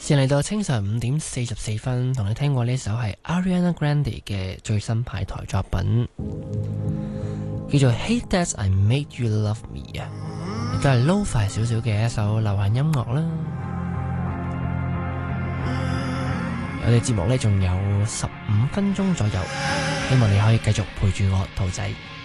先嚟到清晨5:44，同你聽過呢首係 Ariana Grande 嘅最新派台作品，叫做 Hate That I Made You Love Me 啊，亦都係 lo-fi 少少嘅一首流行音樂啦。我哋節目呢仲有15分鐘左右，希望你可以繼續陪住我，兔仔。